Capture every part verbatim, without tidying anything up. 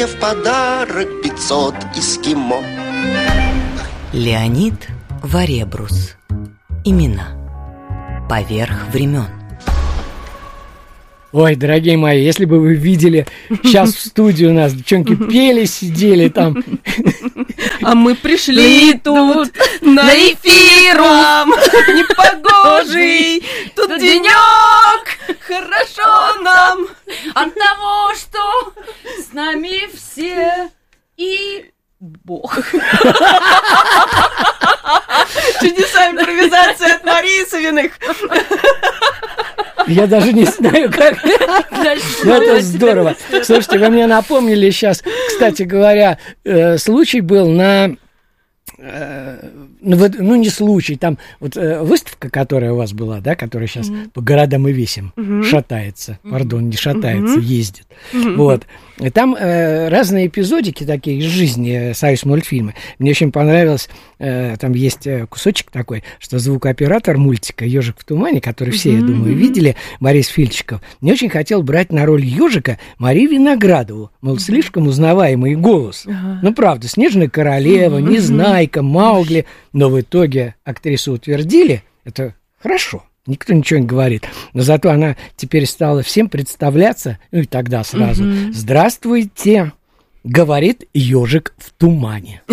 В подарок пятьсот эскимо. Леонид Варебрус. Имена. Поверх времен. Ой, дорогие мои, если бы вы видели сейчас в студии у нас девчонки пели, сидели там. А мы пришли тут на эфир непогожий. Тут денек, хорошо нам от того, что с нами все и Бог. Чудеса импровизации от Марии Савиных. Я даже не знаю, как. Но это здорово. Слушайте, вы мне напомнили сейчас, кстати говоря, случай был на... Ну, не случай, там вот выставка, которая у вас была, да, которая сейчас mm-hmm. по городам и весям mm-hmm. шатается, mm-hmm. пардон, не шатается, mm-hmm. ездит. Mm-hmm. Вот. И там э, разные эпизодики такие из жизни Союз мультфильма. Мне очень понравилось, э, там есть кусочек такой, что звукооператор мультика «Ежик в тумане», который все, mm-hmm. я думаю, видели, Борис Фильчиков, не очень хотел брать на роль ежика Марию Виноградову, мол, слишком узнаваемый голос. Mm-hmm. Ну, правда, «Снежная королева», mm-hmm. «Незнайка», «Маугли». Но в итоге актрису утвердили, это хорошо, никто ничего не говорит. Но зато она теперь стала всем представляться, ну и тогда сразу, mm-hmm. «Здравствуйте», говорит ежик в тумане.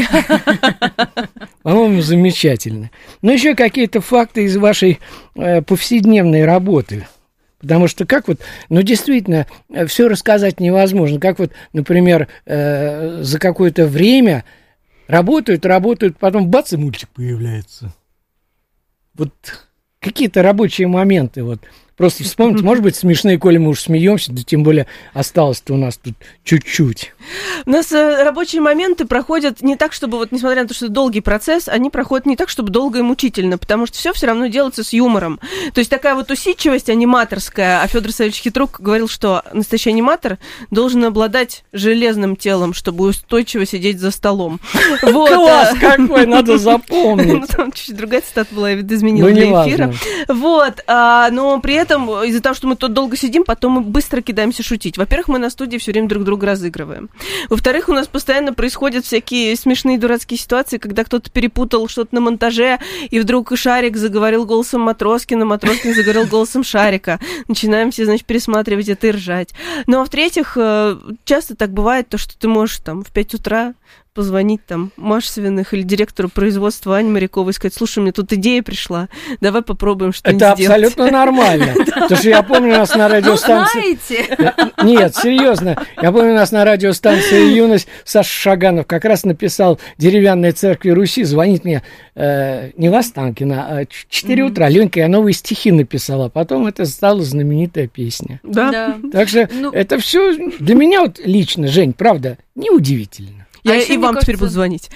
По-моему, замечательно. Но еще какие-то факты из вашей э, повседневной работы. Потому что как вот, ну, действительно, все рассказать невозможно. Как вот, например, э, за какое-то время... Работают, работают, потом бац, и мультик появляется. Вот какие-то рабочие моменты, вот. Просто вспомните, может быть, смешные, коли мы уж смеемся, да тем более осталось-то у нас тут чуть-чуть. У нас э, рабочие моменты проходят не так, чтобы, вот, несмотря на то, что это долгий процесс, они проходят не так, чтобы долго и мучительно, потому что все все равно делается с юмором. То есть такая вот усидчивость аниматорская, а Федор Савельевич Хитрук говорил, что настоящий аниматор должен обладать железным телом, чтобы устойчиво сидеть за столом. Класс какой, надо запомнить. Там чуть-чуть другая цитата была, я видоизменила для эфира. Вот, но при этом из-за того, что мы тут долго сидим, потом мы быстро кидаемся шутить. Во-первых, мы на студии все время друг друга разыгрываем. Во-вторых, у нас постоянно происходят всякие смешные дурацкие ситуации, когда кто-то перепутал что-то на монтаже, и вдруг Шарик заговорил голосом Матроскина, Матроскин заговорил голосом Шарика. Начинаем все, значит, пересматривать это и ржать. Ну, а в-третьих, часто так бывает, то, что ты можешь там в пять утра позвонить там Маше Савиных или директору производства Ане Моряковой и сказать: слушай, мне тут идея пришла, давай попробуем что-нибудь сделать. Это абсолютно нормально. Потому что я помню, у нас на радиостанции... Нет, серьезно. Я помню, у нас на радиостанции «Юность» Саша Шаганов как раз написал «Деревянной церкви Руси», звонит мне не в Останкино, а в четыре утра. Ленька, я новые стихи написала. Потом это стала знаменитая песня. Да. Так что это все для меня вот лично, Жень, правда, неудивительно. Я а и вам кажется... теперь буду звонить.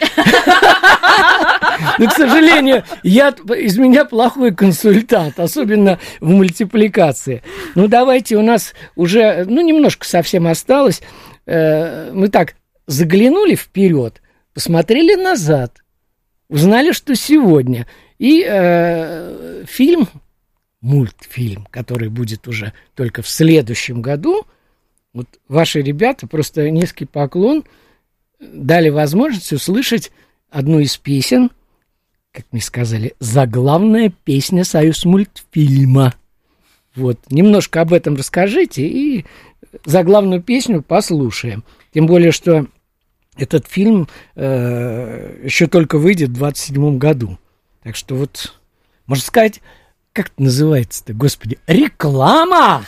Но, к сожалению, я, из меня плохой консультант, особенно в мультипликации. Ну, давайте, у нас уже, ну, немножко совсем осталось. Мы так заглянули вперед, посмотрели назад, узнали, что сегодня. И э, фильм, мультфильм, который будет уже только в следующем году, вот ваши ребята, просто низкий поклон, дали возможность услышать одну из песен, как мне сказали, заглавная песня «Союз мультфильма». Вот, немножко об этом расскажите и заглавную песню послушаем. Тем более, что этот фильм э, еще только выйдет в двадцать седьмом году. Так что вот, можно сказать, как это называется-то, господи, реклама!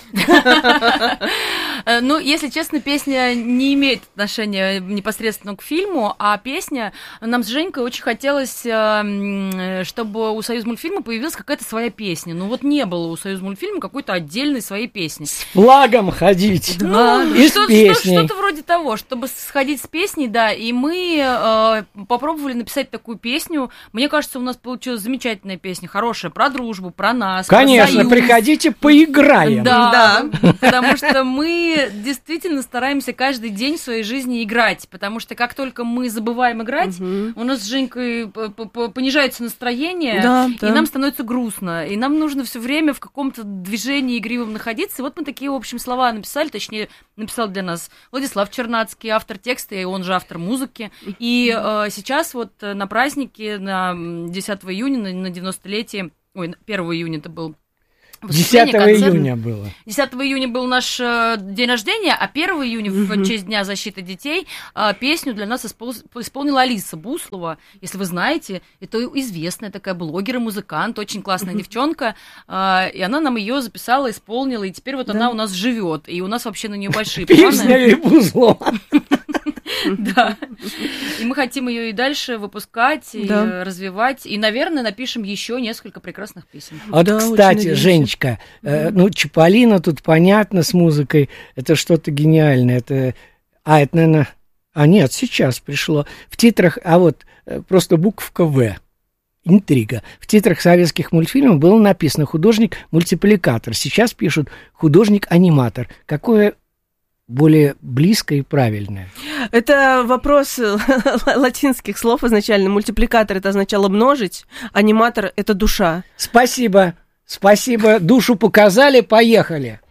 Ну, если честно, песня не имеет отношения непосредственно к фильму, а песня, нам с Женькой очень хотелось, чтобы у Союз мультфильма появилась какая-то своя песня. Ну, вот не было у Союз мультфильма какой-то отдельной своей песни. С флагом ходить, да, и с песней. Что-то вроде того, чтобы сходить с песней, да, и мы э, попробовали написать такую песню. Мне кажется, у нас получилась замечательная песня, хорошая, про дружбу, про нас. Конечно, про союз. Приходите, поиграем. Да, да, потому что мы мы действительно стараемся каждый день в своей жизни играть, потому что как только мы забываем играть, угу. у нас с Женькой понижается настроение, да, и да. нам становится грустно, и нам нужно все время в каком-то движении игривом находиться. И вот мы такие, в общем, слова написали, точнее, написал для нас Владислав Чернацкий, автор текста, и он же автор музыки. И э, сейчас вот на празднике, на десятого июня, на, на девяностолетие, ой, первого июня это был, десятого июня было. десятого июня был наш э, день рождения, а первого июня, uh-huh. в честь Дня защиты детей, э, песню для нас испол... исполнила Алиса Буслова. Если вы знаете, это известная такая блогер и музыкант, очень классная uh-huh. девчонка. Э, и она нам ее записала, исполнила, и теперь вот да. она у нас живет. И у нас вообще на нее большие планы. Песня Буслова. Да. И мы хотим ее и дальше выпускать, и да. развивать. И, наверное, напишем еще несколько прекрасных песен. А да, кстати, Женечка, э, ну, Чиполлино тут понятно с музыкой. Это что-то гениальное. Это... А, это, наверное... А, нет, сейчас пришло. В титрах... А вот просто буковка «В». Интрига. В титрах советских мультфильмов было написано «художник-мультипликатор». Сейчас пишут «художник-аниматор». Какое... более близкое и правильное. Это вопрос латинских слов изначально. Мультипликатор — это означало множить, аниматор — это душа. Спасибо, спасибо. Душу показали, поехали.